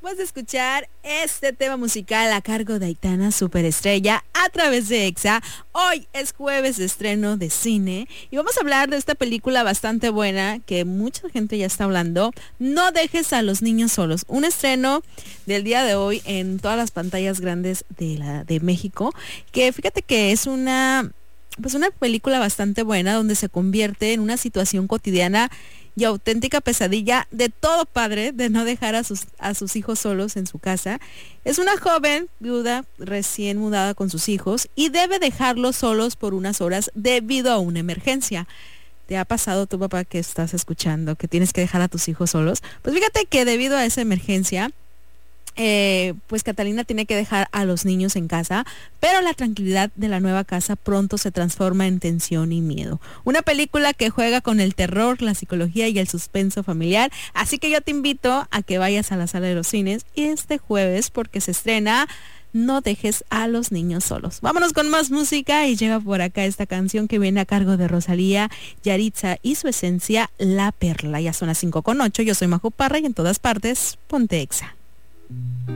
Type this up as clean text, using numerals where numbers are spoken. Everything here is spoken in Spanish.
Después de escuchar este tema musical a cargo de Aitana Superestrella a través de EXA, hoy es jueves de estreno de cine y vamos a hablar de esta película bastante buena que mucha gente ya está hablando, No dejes a los niños solos, un estreno del día de hoy en todas las pantallas grandes de México, que fíjate que es una película bastante buena donde se convierte en una situación cotidiana y auténtica pesadilla de todo padre de no dejar a sus hijos solos en su casa. Es una joven viuda recién mudada con sus hijos y debe dejarlos solos por unas horas debido a una emergencia. ¿Te ha pasado tu papá que estás escuchando que tienes que dejar a tus hijos solos? Pues fíjate que debido a esa emergencia, pues Catalina tiene que dejar a los niños en casa, pero la tranquilidad de la nueva casa pronto se transforma en tensión y miedo. Una película que juega con el terror, la psicología y el suspenso familiar, así que yo te invito a que vayas a la sala de los cines este jueves porque se estrena No dejes a los niños solos. Vámonos con más música y llega por acá esta canción que viene a cargo de Rosalía, Yaritza y su esencia, La Perla. Ya son las 5:08, yo soy Majo Parra y en todas partes, ponte Exa.